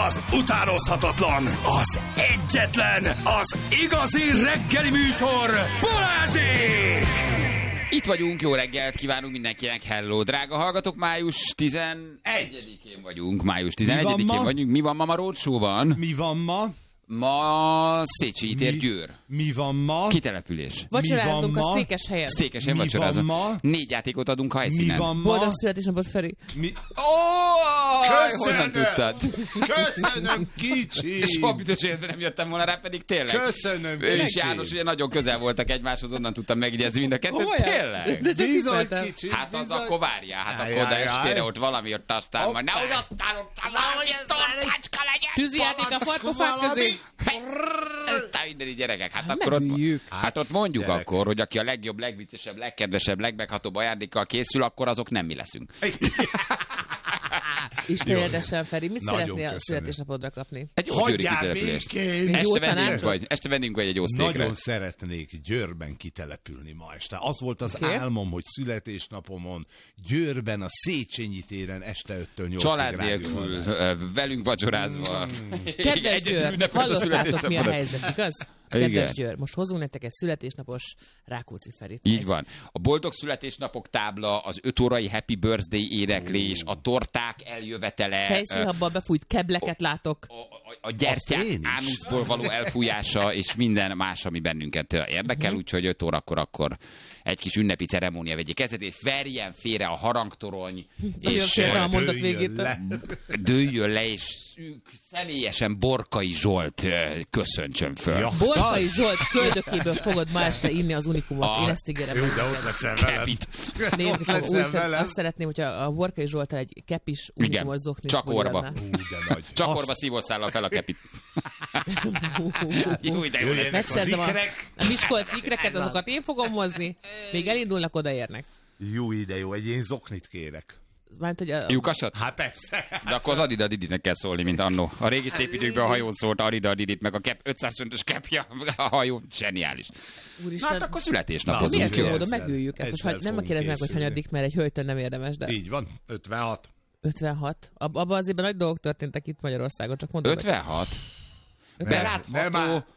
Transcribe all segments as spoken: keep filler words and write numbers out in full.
az utánozhatatlan, az egyetlen, az igazi reggeli műsor, Balázsék! Itt vagyunk, jó reggelt kívánunk mindenkinek, hello, drága hallgatók, május tizenegyedikén vagyunk, május tizenegyedikén vagyunk, mi van ma, ma roadshow-ban? Mi van ma? Ma Széchenyi tér, Győr. Mi van ma? Kitelepülés. Vacsorázunk a sztékes helyen. Sztékes helyen Mi vacsorázunk. van ma? Négy játékot adunk a helyszínen. Mi van ma? Boldog születésnapot, Feri. Mi... Ó, honnan tudtad? Köszönöm, kicsi! Soha büdös életben nem jöttem volna rá, pedig tényleg. Köszönöm, Ő és kicsi! János ugye nagyon közel voltak egymáshoz, onnan tudtam megjegyezni mind a kettőt. Tényleg. De csak Bizony, kicsi. kicsi! Hát az bizony. akkor várjál, hát Jaj, akkor oda jaj, estére jaj. ott valami ott aztán majd. Nehogy aztán ott valami tortácska legyen. Tűzijáték a farpofák közé. Te mindeni gyerekek, hát Hát akkor ott, megüljük. hát ott mondjuk Gyerekek. akkor, hogy aki a legjobb, legviccesebb, legkedvesebb, legmeghatóbb ajándékkal készül, akkor azok nem mi leszünk. Istenjedesen, Feri. Mit Nagyon szeretnél a köszönöm. születésnapodra kapni? Egy jó győri Hagyjál kitelepülést. békén! Jó Este vendünk tanácsot? vagy, este vendünk vagy egy osztékre. Nagyon szeretnék Győrben kitelepülni ma este. Az volt az Oké. álmom, hogy születésnapomon Győrben a Széchenyi téren este öttől nyolcig Család nélkül, ö, velünk vacsorázva. Kedves Egyedül Győr, ünnepeled a hallottátok mi a születésnapodat. helyzet, igaz? Igen. Kedves Győr, most hozunk nektek egy születésnapos Rákóczi Ferit. Így van. A boldog születésnapok tábla, az öt órai Happy Birthday éneklés, a torták eljövetele, Helyszínhabban befújt kebleket látok. a, a, a gyertyák Azt én is. ánuszból való elfújása, és minden más, ami bennünket érdekel, Mhm. úgyhogy öt órakor akkor egy kis ünnepi ceremónia vegyék kezdetét, verjen félre a harangtorony, Nagyon és félre a ö, mondat Dőljön végét. le. dőljön le, és ők személyesen Borkai Zsolt ö, köszöntsön föl. Ja. Borkai Zsolt köldökéből fogod ma este inni az unikumot. A- Én ezt ígérem. Jó, de ott leszel velem. Kepit. Nézzük, Ott leszel úristen, velem. azt szeretném, hogyha a Borkai Zsolttal egy kepis unikumot zoknis. csak orba. Ú, de nagy. Csak Azt- orva szívószállal fel a kepit. Jó, de jó lesz. Jöjjenek Megszerzem az a, ikrek. a Miskolc ikreket, azokat én fogom hozni. Még elindulnak, odaérnek. Jó ide, jó, egy én zoknit kérek. Mármint, hogy a... Lyukasat? Hát persze. De akkor az Adida Diditnek kell szólni, mint annó. A régi szép időkben a hajón szólt Adida Didit, meg a kep, ötszáz fontos kepja a hajó. Zseniális. Na, Úristen, hát akkor Na, születésnapozunk, miért jó? jó Ezzel- módon megüljük ezt? Most ezzel hagy- nem fogunk kérdeznek, hogy készülni. hanyadik, mert egy hölgytől nem érdemes, de Így van, ötvenhat. ötvenhat. Ab- abban azért nagy dolgok történtek itt Magyarországon, csak mondom. hogy- ötvenhat? Nem Belátható, áll.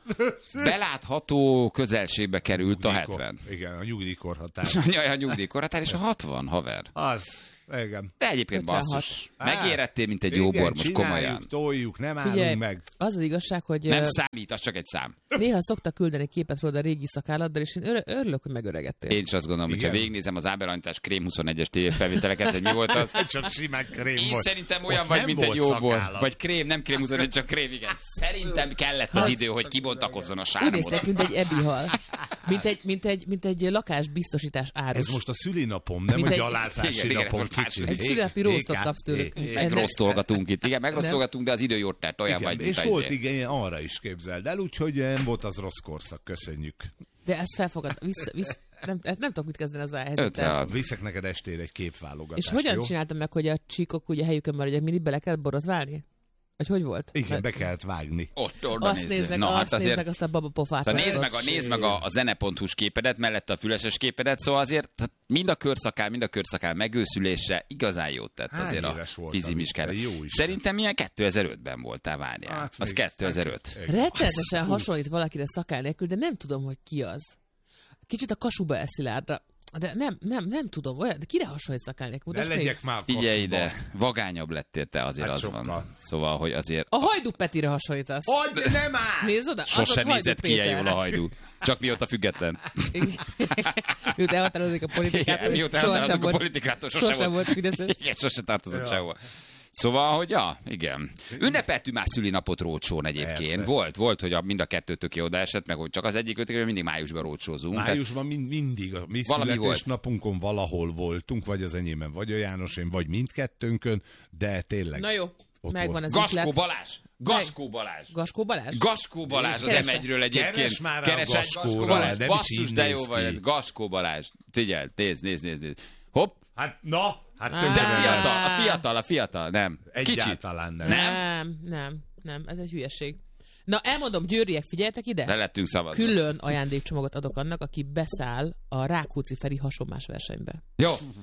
belátható közelségbe került a Nyugdíjkor- hetven. Igen, a nyugdíjkorhatár. A nyugdíjkorhatár és a hatvan, haver. Az, igen. De egyébként ötvenhat. basszus. Megérettél, mint egy jó Igen, bor, most csináljuk, komolyan. toljuk, nem Figyelj, állunk meg. az az igazság, hogy Nem ö, számít, az csak egy szám. néha szoktak küldeni képet róla a régi szakálladdal, és én ör- örülök, hogy megöregedtél. Én is azt gondolom, hogyha Igen. végignézem az Ábelanytás Krém huszonegyes tévéfelvételeket, hogy mi volt az. Csak simán krém Én volt. szerintem olyan Ott vagy, nem mint egy volt jó bor. szakállat. Vagy krém, nem krém huszonegy, csak krém, igen. Szerintem kellett az idő, hogy kibontakozzon a Úgy sármod. néztek, mint egy ebihal. Mint egy, mint egy, mint egy lakásbiztosítás árus. Ez most a szülinapom, nem Mint a egy- gyalázási Igen, igen, napom ez most kicsi. második. Egy szülinapi róstot kapsz tőlük. Megrosztolgatunk itt. Igen, megrosztolgatunk, de az idő jót tett, olyan Igen, vagy, mint és az volt izé. igen, arra is képzeld el, úgyhogy nem volt az rossz korszak, köszönjük. De ezt felfogad, vissza, vissza, nem, nem tudok mit kezdeni az a helyzettel. ötvenhat. Viszek neked estére egy képválogatást, És hogyan jó? csináltam meg, hogy a csíkok ugye helyükön maradjanak, mindig bele kell borotválni? Vagy hogy volt? Igen, Mert be kellett vágni. Ott, orban azt néznek, Na, azt hát azért... néznek, azt a babapofát. Szóval nézd vágod. meg, a, nézd meg a, a zene.hu-s képedet, mellette a füleses képedet, szóval azért hát mind a körszakál, mind a körszakál megőszülése igazán jót tett Hány azért a éves voltam? fizimiskára. Te jó Isten. Szerintem milyen kétezer-ötben voltál, várjál. Hát az még- kétezer-öt. Rettenetesen hasonlít valakire szakál nélkül, de nem tudom, hogy ki az. Kicsit a Kasuba Eszilárdra. De nem, nem, nem tudom, olyan, de kire hasonlít szakál nélkül? Ne Mutasd még. legyek már Figyelj kasuba. ide, vagányabb lettél te, azért Hát az sokkal. van. Szóval, hogy azért A Hajdú Petire hasonlítasz. Hogy nem áll! Nézd oda, az sose ott Hajdú nézett ki ilyen Péter. jól a Hajdú. Csak mióta független. Mióta elhatározik a politikától, Igen, és mióta sohasem elhatározunk a volt, politikától, sose, sosem volt Fideszes. Igen, sose tartozott Ja. sehol. Szóval, hogy ja, igen. Ünnepeltünk már szülinapot rócsón egyébként. Persze. Volt, volt, hogy a, mind a kettőtök oda esett, meg hogy csak az egyik ötök, mindig májusban rócsózunk. Májusban mind, mindig a mi Valami születésnapunkon valahol voltunk, vagy az enyémben, vagy a Jánosén, vagy mindkettőnkön, de tényleg. Na jó, Ott megvan volt. az Gaskó üzlet. Balázs! Gaskó Balázs! Gaskó Balázs? Gaskó Balázs az Keresse. em egyről egyébként. Keres már rá a Keres egy Gaskóra, Gaskó Balázs. nem is Basszus, így de néz jó ki. vagy. Gaskó Balázs. Figyelj, nézd, nézd, nézd, nézd. Hopp. Hát, na, hát Á. De tönkre fiatal, nem. a fiatal, a fiatal, nem. Kicsit. Egyáltalán nem. Nem? Nem, nem, nem, ez egy hülyeség. Na, elmondom, győriek, figyeljetek ide! Le lettünk szavazni. Külön ajándékcsomagot adok annak, aki beszáll a Rákóczi Feri hasonmás versenybe. Jó.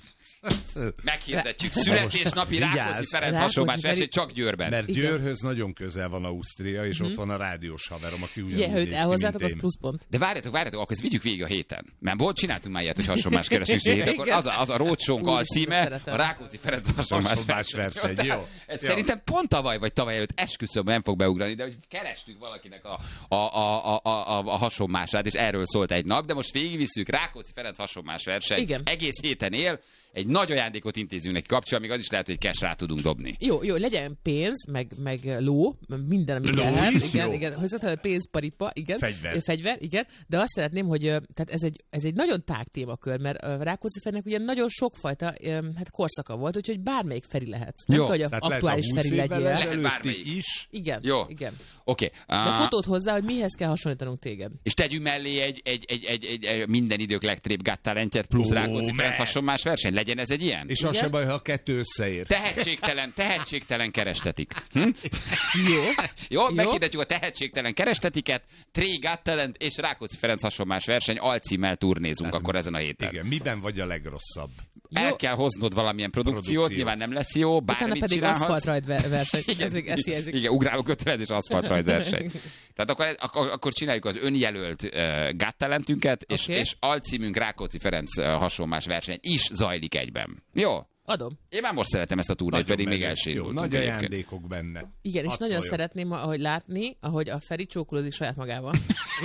Meghirdetjük születésnapi Rákóczi Ferenc hasonlás verseny csak Győrben. Mert Győrhöz nagyon közel van Ausztria, és mm-hmm. ott van a rádiós haverom, aki ugyanúgy néz ki, elhozzátok, az pluszpont. De várjatok, várjatok, akkor ezt vigyük végig a héten. Mert volt, csináltunk már ilyet, hogy hasonlás keresünk héten, akkor az a, az a rócsónk alcíme, a Rákóczi Ferenc hasonlás verseny. Jó. Ez jó. Szerintem pont tavaly vagy tavaly előtt esküszöm, nem fog beugrani, de hogy kerestünk valakinek a, a, a, a, a, a hasonmását, és erről szólt egy nap, de most végigvisszük Rákóczi Ferenc hasonlás verseny. Igen. Egész héten él. Egy nagy ajándékot intézünk neki kapcsolatban, még az is lehet, hogy cash rá tudunk dobni. Jó, jó, legyen pénz, meg, meg ló, minden, ami lehet. Igen, igen, hogy pénz, paripa, igen. Fegyver. Fegyver, igen. De azt szeretném, hogy tehát ez egy, ez egy nagyon tág témakör, mert Rákóczi Ferencnek ugye nagyon sokfajta hát korszaka volt, úgyhogy bármelyik Feri lehet. Nem kell, hogy a aktuális Feri legyél. Lehet bármelyik is. Igen, jó. Igen. Oké. Okay. De uh, fotót hozzá, hogy mihez kell hasonlítanunk téged. És tegyünk mellé egy, egy, egy, egy, egy, egy minden idők legtrébb Got Talentet plusz Rákóczi Ferenc hasonlás verseny. Legyen ez egy ilyen? És az se baj, ha a kettő összeér. Tehetségtelen, tehetségtelen kerestetik. Hm? Jó. Jó, meghirdetjük a tehetségtelen kerestetiket, Tré Got Talent és Rákóczi Ferenc hasonlás verseny alcímmel turnézunk hát, akkor ezen a héten. Igen, miben vagy a legrosszabb? El jó. Kell hoznod valamilyen produkciót, produkciót, nyilván nem lesz jó, bármit csinálhatsz. Utána pedig aszfaltrajt verseny. Igen, ez még ezt jelzik. Igen, ugráló köteled és aszfaltrajt verseny. Tehát akkor, akkor, akkor csináljuk az önjelölt uh, Got Talentünket, és, okay. és alcímünk Rákóczi Ferenc uh, hasonlás verseny is zajlik egyben. Jó? Adom. Én már most szeretem ezt a turnét, pedig még elsérültünk. Nagy ajándékok benne. Igen, és Hadd nagyon szóljon. Szeretném, ahogy látni, ahogy a Feri csókolózik saját magával.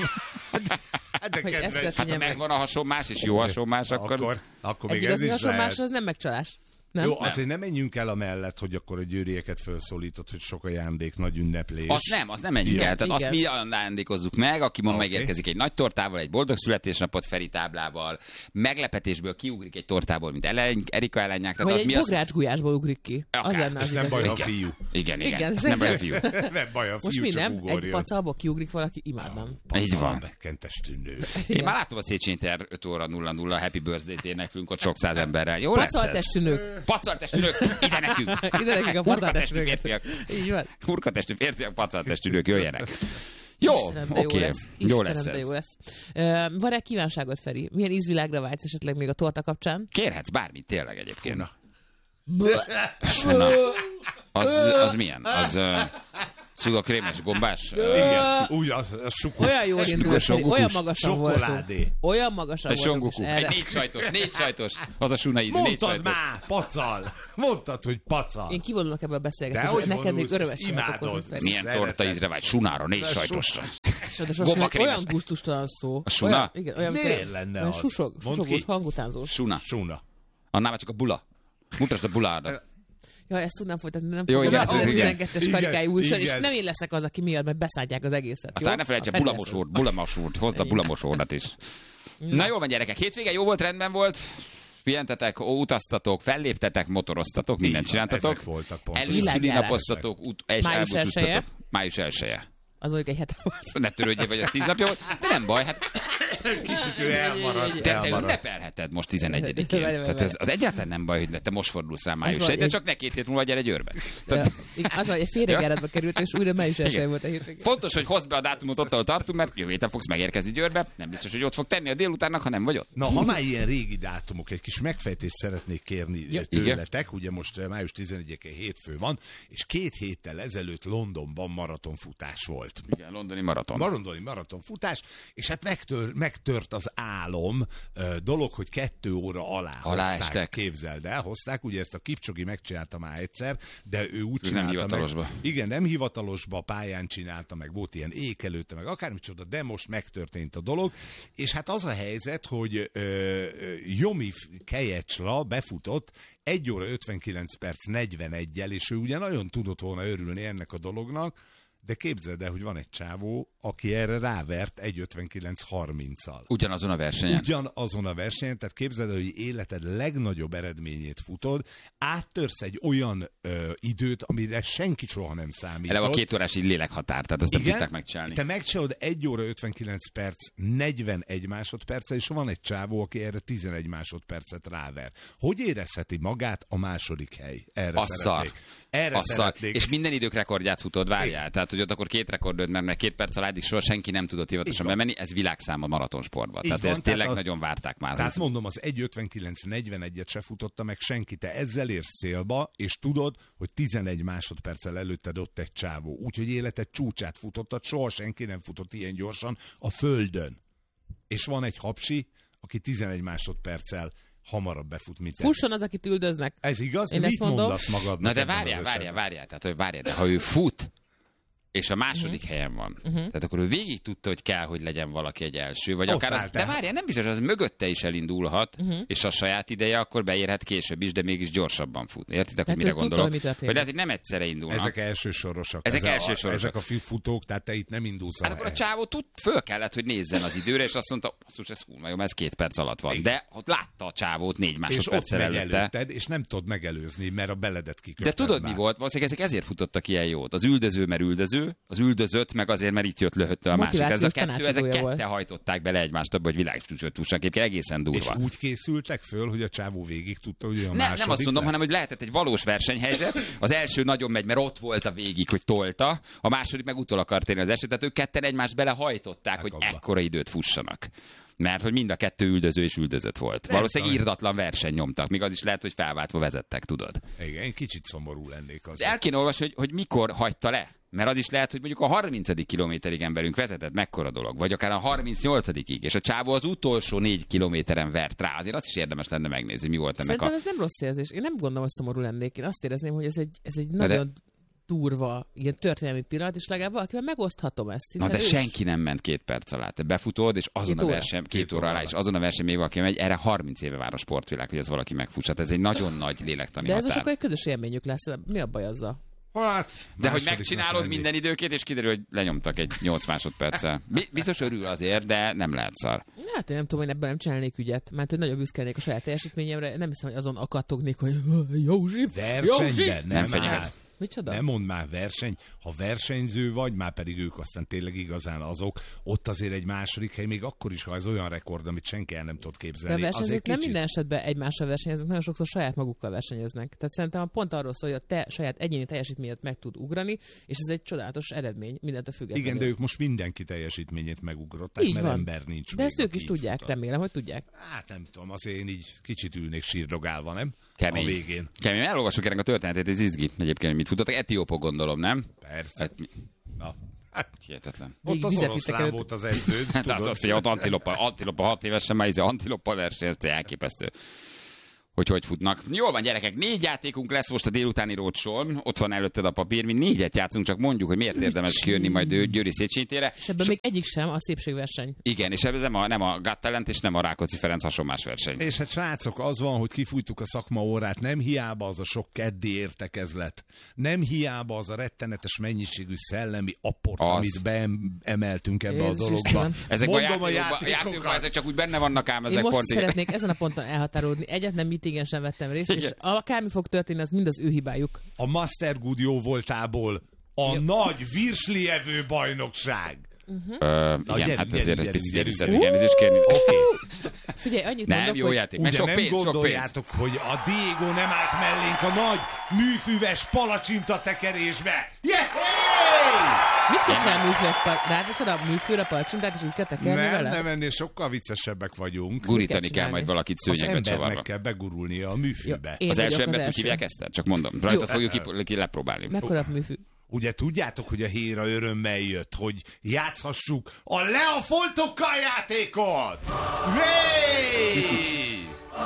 Hát, de hát ha megvan a hasonmás, és jó hasonmás, akkor... Akkor, akkor még egy ez is hasonmás, az nem megcsalás. Nem? Jó, azért nem menjünk el amellett, hogy akkor a győrieket felszólított, hogy sok ajándék, nagy ünneplés. Azt nem, azt nem menjünk el. Tehát azt mi ajándékozzuk meg, aki ma okay. megérkezik egy nagy tortával, egy boldog születésnapot Feri táblával, meglepetésből kiugrik egy tortából, mint Ellen, Erika Ellennyák. Vagy egy mi bográcsgulyásból ugrik ki. Okay. Az lenne, az nem baj, a fiú. Igen, igen. igen. Nem baj a fiú. Nem baj a fiú, most mi csak nem? ugorjon. Egy pacalból kiugrik valaki, imádnám. Így van. Megkentestű nő. Én már látom a Széchenyi tér öt óra nulla nulla Happy Birthday-t éneklünk ott sok száz emberrel. Jó lesz ez? Pacaltestű nők. Pacaltestű nők. Ide nekünk. Ide nekünk a pacaltestű férfiak. Így van. Hurkatestű férfiak, pacaltestű nők, jöjjenek. Jó, oké. Okay. Jó lesz ez. Jó lesz. Uh, van-e kívánságot, Feri? Milyen ízvilágra vágysz esetleg még a torta kapcsán? Kérhetsz bármit, tényleg egyébként. Na. Na. Az, az milyen? Az... Uh... Szudokrémes, gombás? Igen, úgy az, az sukor. Olyan jól indult, olyan magasan Szokoládé. voltunk. Olyan magasan voltunk. Egy négy sajtos, négy sajtos. Az a suna íz, négy sajtos. Mondtad már, pacal. Mondtad, hogy pacal. Én kivonulok ebből a beszélgetésből. Neked még örömességet okozni. Milyen torta ízre vágy? Sunára, négy sajtosra. Olyan gusztustalan szó. A suna? Miért lenne az? Susogós, hangutánzós. Suna. Suna. Annál csak a bula. Mutasd a buládat. Ja, ezt tudnám folytatni, nem jó, fogom. A tizenkettes karikájú újság, és nem én leszek az, aki miatt, mert beszállják az egészet. Aztán ne felejtse, bulamosúrt, bulamosúrt, hozd a bulamosúrdat is. Na jól van, gyerekek, hétvége jó volt, rendben volt. Pihentetek, utaztatok, felléptetek, motoroztatok, mindent csináltatok. Előszülinapoztatok, május elseje. Május elseje. Az mondjuk egy hete volt. Ne törődjél, vagy az tíz napja volt, de nem baj, hát... Kicsit ő elmarad. De te ünnepelheted most tizenegyedikén. Tehát ez, az egyáltalán nem baj, hogy te most fordulsz rá május elseje, de csak ne két hét múlva gyere Győrbe. Az van, hogy félrejáratba került, és újra május elseje volt a hétvégén. Fontos, hogy hozd be a dátumot ott, ahol tartunk, mert jövő héten fogsz megérkezni Győrbe. Nem biztos, hogy ott fog tenni a délutánnak, ha nem vagy ott. Na, ha már ilyen régi dátumok, egy kis megfejtést szeretnék kérni ja, tőletek. Igen. Ugye most május tizenegyedikén hétfő van, és két héttel ezelőtt Londonban maratonfutás volt. Igen, londoni maraton. Londoni maratonfutás, és hát megtör, megtört az álom uh, dolog, hogy kettő óra alá, alá hozták, estek. Képzeld el, hozták, ugye ezt a Kipcsogi megcsinálta már egyszer, de ő úgy ő csinálta nem hivatalosba. Meg, igen, nem hivatalosba, pályán csinálta, meg volt ilyen ékelőtte, meg akármicsoda, de most megtörtént a dolog, és hát az a helyzet, hogy uh, Jomi Kejecsla befutott egy óra ötvenkilenc perc negyveneggyel, és ő ugye nagyon tudott volna örülni ennek a dolognak, de képzeld el, hogy van egy csávó, aki erre rávert egy ötvenkilenc harminccal. Ugyanazon a versenyen? Ugyanazon a versenyen, tehát képzeld el, hogy életed legnagyobb eredményét futod, áttörsz egy olyan ö, időt, amire senki soha nem számított. Eleve a két órás így lélekhatár, tehát azt nem tudták megcsinálni. Te megcsinálod egy óra ötvenkilenc perc, negyvenegy másodperccel, és van egy csávó, aki erre tizenegy másodpercet ráver. Hogy érezheti magát a második hely? Erre Asszar. szeretnék. Erre Asszar. És minden idők rekordját futod, várjál. Tehát volt, hogy ott akkor két rekordod, mert két perc aládig soha senki nem tudott hivatosan bemenni, ez világszám a maratonsportban. Tehát van, ezt tényleg tehát a... nagyon várták már. Tehát mondom, az egy ötvenkilenc negyvenegyet se futotta meg senki, te ezzel érsz célba, és tudod, hogy tizenegy másodperccel előtted ott egy csávó. Úgyhogy életed csúcsát futottad, soha senki nem futott ilyen gyorsan a földön. És van egy hapsi, aki tizenegy másodperccel hamarabb befut, mint Fusson az, akit üldöznek. Ez igaz? Én mit mondasz magadnak? Na de várjál, várjál, várjál, tehát hogy várjál, de ha ő fut, és a második uh-huh. helyen van. Uh-huh. Tehát akkor ő végig tudta, hogy kell, hogy legyen valaki egy első, vagy ott akár az, de várjál, nem biztos, az mögötte is elindulhat, uh-huh. és a saját ideje akkor beérhet később is, de mégis gyorsabban fut. Értitek, hogy mire gondolok? Vagy lehet, hogy nem egyszerre indulnak. Ezek elsősorosak. Ezek ez elsősorosak. Ezek a futók, tehát te itt nem indulsz. Hát akkor a csávó tud, föl kellett, hogy nézzen az időre, és azt mondta, basszus, ez kurva jó, ez két perc alatt van. De ott látta a csávót négy másodperccel előtte. És nem tudod megelőzni, mert a beledet kiköpted. De tudod, mi volt? Valószínűleg ezek ezért futottak ilyen jót. Az üldöző, mert üldöző, az üldöző meg azért, mert itt jött löhötte a másik. Ez a kettő, ezek kette volt. Hajtották bele egymást abba, hogy világcsúcsot fussanak. Egyébként egészen durva. És úgy készültek föl, hogy a csávó végig tudta, hogy a nem, nem azt mondom, lesz. Hanem hogy lehetett egy valós versenyhelyzet. Az első nagyon megy, mert ott volt a végig, hogy tolta. A második meg utol akart érni az első. Tehát ők ketten egymást belehajtották, hát hogy abba. Ekkora időt fussanak. Mert hogy mind a kettő üldöző és üldözött volt. Nem Valószínűleg tudom. Irdatlan verseny nyomtak. Még az is lehet, hogy felváltva vezettek, tudod. Igen, én kicsit szomorú lennék az. El kéne olvasni, hogy, hogy mikor hagyta le. Mert az is lehet, hogy mondjuk a harmincadik kilométerig emberünk vezetett, mekkora dolog. Vagy akár a harmincnyolcadikig és a csávó az utolsó négy kilométeren vert rá. Azért azt is érdemes lenne megnézni, mi volt ennek. Szerintem a... ez nem rossz érzés. Én nem gondolom, hogy szomorú lennék. Én azt érezném, hogy ez egy, ez egy nagyon de... durva, ilyen történelmi pillanat, és legalább valakivel megoszthatom ezt. Na de is... senki nem ment két perc alá. Te befutod, és azon két a verseny, két, két óra alá, és azon a verseny még valaki megy, erre harminc éve vár a sportvilág, hogy ez valaki megfuss. Hát ez egy nagyon nagy lélektani de ez határ. De ez akkor egy közös élményük lesz. Mi a baj azzal? Hát, de hogy megcsinálod minden időkét, és kiderül, hogy lenyomtak egy nyolc másodperccel. Biztos örül azért, de nem lehet szar. Hát én nem tudom, hogy ebből nem csinálnék ügyet, mert hogy nagyon büszkelnék a saját teljesítményemre, nem hiszem, hogy azon akadtognék, hogy József, versenyben nem, nem fenyeget. Micsoda? Nem mondd már verseny, ha versenyző vagy, már pedig ők aztán tényleg igazán azok, ott azért egy második hely, még akkor is, ha ez olyan rekord, amit senki el nem tud képzelni. De a versenyzők nem minden esetben egymással versenyeznek, nagyon sokszor saját magukkal versenyeznek. Tehát szerintem pont arról szól, hogy a te saját egyéni teljesítményet meg tud ugrani, és ez egy csodálatos eredmény, mindentől függetlenül. Igen, de ők most mindenki teljesítményét megugrották, így mert van. Ember nincs. De ezt ők is tudják, futat. Remélem, hogy tudják. Hát nem tudom, azért én így kicsit ülnék sírdogálva, nem? Kemény. A végén. Kemény, elolvasok ennek a történetét, ez izgi egyébként, mit futottak. Etiópok, gondolom, nem? Persze. Hát, na. Hát, hihetetlen. Ott az oroszlán volt az edződ. Hát az figyelj, ott antilopa, antilopa hat évesen már izé antilopa verseny, ez elképesztő. Hogy hogy futnak. Jól van, gyerekek, négy játékunk lesz most a délutáni roadshow-n. Ott van előtted a papír, mi négyet játszunk, csak mondjuk, hogy miért érdemes kijönni majd Győri Széchenyi térre. És ebben so... még egyik sem a szépségverseny. Igen, és ebben nem a, nem a Got Talent és nem a Rákóczi Ferenc hasonlás verseny. És hát srácok, az van, hogy kifújtuk a szakmaórát, nem hiába az a sok keddi értekezlet. Nem hiába az a rettenetes mennyiségű szellemi apport, az. amit beemeltünk ebbe Jézus a dologba. Istenem. Ezek Mondom, a játékokban, játékokban, játékokban, ezek csak úgy benne vannak ám, ezek Én most pontig. szeretnék ezen a ponton elhatárolódni. Egyet nem meetingen sem vettem részt, igen. És akármi fog történni, az mind az ő hibájuk. A Master Good jó voltából a jó. Nagy virslievő bajnokság. Uh-huh. Uh, igen, gyerünk, hát ezért egy picit gyerünk, elnézést kérni. Oké. Okay. Figyelj, annyit nem, mondok, jó hogy... játék, ugye sok nem pénz, gondoljátok, sok pénz. hogy a Diego nem állt mellénk a nagy műfüves palacsinta tekerésbe. Yeah! Mit kell csinálni műfűves palacsinta? Ráveszed a műfűre palacsintát, és úgy kell tekerni nem, vele? Nem, ennél sokkal viccesebbek vagyunk. Gurítani kell, kell majd valakit szőnyegbe csavarva. Az embernek kell begurulnia a műfűbe. Jó, az első embert úgy hívják ezt? Csak mondom, rajta fogjuk ki, ki lepróbálni. Mekkora műfű? Ugye tudjátok, hogy a Héra örömmel jött, hogy játszhassuk a Le a foltokkal játékot! Hey!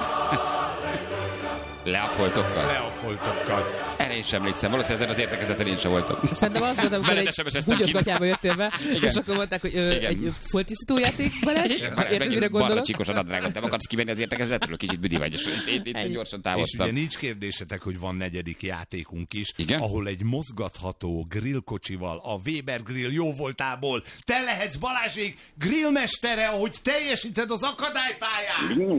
Le a foltokkal? Le a foltokkal. Erre én sem emlékszem, valószínűleg ezen az értekezeten én sem voltam. Szerintem az volt, amikor egy bugyos gatyába jöttél be, és akkor mondták, hogy ö, egy foltisztító játék, Balázs? Érted, mire gondolok? Barna csíkosan adrágot, nem akarsz kivenni az értekezetről? Kicsit büdi vagy, és én gyorsan távoztam. És ugye nincs kérdésetek, hogy van negyedik játékunk is, igen? Ahol egy mozgatható grillkocsival, a Weber Grill jóvoltából te lehetsz Balázsék grillmestere, ahogy teljesíted az akadálypályán!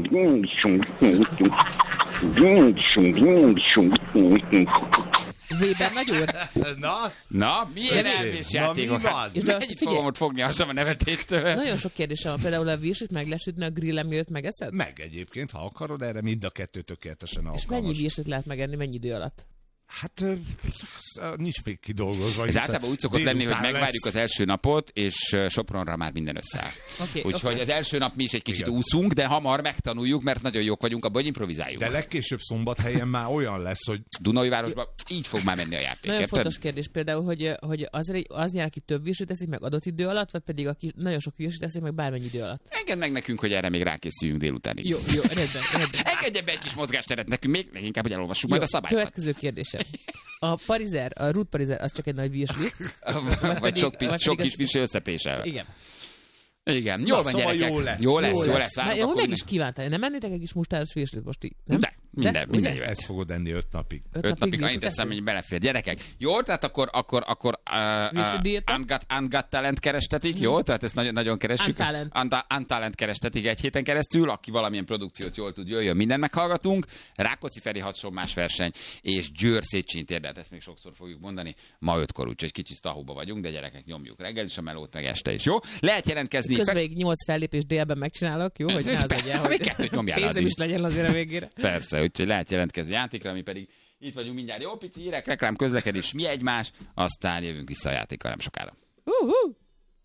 Weber nagy úr. Na? Na, milyen elvés játékok? És mennyit fogom ott fogni hasam a nevetéstől? Nagyon sok kérdésem van. Például a virsit meg lesütni a grillem, miért megeszed? Meg egyébként, ha akarod, erre mind a kettő tökéletesen alkalmas. És mennyi virsit lehet megenni, mennyi idő alatt? Hát nincs még kidolgozva. Ez általában úgy szokott lenni, hogy megvárjuk lesz. Az első napot, és Sopronra már minden összeáll. Okay, Úgyhogy okay. az első nap mi is egy kicsit Igen. úszunk, de hamar megtanuljuk, mert nagyon jók vagyunk abban, hogy improvizáljunk. De legkésőbb Szombathelyen már olyan lesz, hogy... Dunaújvárosban így fog már menni a játék. Nagyon érted? Fontos kérdés például, hogy, hogy az, az nyár, aki több virslit teszik meg adott idő alatt, vagy pedig aki nagyon sok virslit teszik meg bármennyi idő alatt. Engedd meg nekünk, hogy erre még rákészüljünk délutánig. Jó, jó, rendben, rendben. Engedje be egy kis mozgásteret nekünk, még leginkább, hogy elolvassuk jó, majd a szabályokat. Következő kérdésem. A parizer, a Ruth parizer, az csak egy nagy virsli. vagy, vagy sok, vagy sok kis virsli összepésel. Igen. Igen, jól Na, van szóval gyerekek. Jó lesz, jó lesz. Jó lesz. lesz. Jó, meg is kívántál. Nem ennétek egy kis mustáros virslit most így? Nem? De, minden, De? minden jó. Ezt fogod enni öt napig. Öt, öt napig, annyit teszem, hogy belefér. Gyerekek, jó, tehát akkor, akkor, akkor uh, uh, ungot, ungot talent kerestetik, mm. jó? Tehát ezt nagyon, nagyon keressük. Untalent. Untalent kerestetik egy héten keresztül, aki valamilyen produkciót jól tud, jöjjön, mindent meghallgatunk. Rákóczi Feri hadsommás verseny, és Győr Széchenyi tér, de ezt még sokszor fogjuk mondani. Ma ötkor, úgyhogy kicsit tahóba vagyunk, de gyerekek, nyomjuk reggel is a melót, meg este is, jó? Lehet jelentkezni. Közben még nyolc fellépés délben megcsinálok, jó? Hogy ne az legyen, hogy pénzem is legyen azért a végére. Persze, úgyhogy lehet jelentkezni játékra, ami pedig itt vagyunk mindjárt. Jó, pici hírek, reklám, közlekedés, mi egymás, aztán jövünk vissza a játékkal nem sokára. Uh-huh.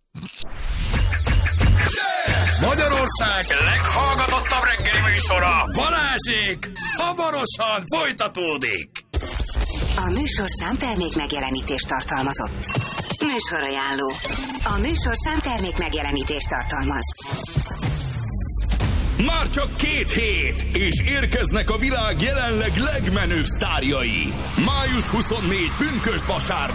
Magyarország leghallgatottabb reggeli műsora, Balázsék, hamarosan folytatódik. A műsor számtermék megjelenítést tartalmazott. Műsorajánló. A műsor számtermék megjelenítést tartalmaz. Már csak két hét, és érkeznek a világ jelenleg legmenőbb sztárjai. május huszonnégy pünkösd vasárnap.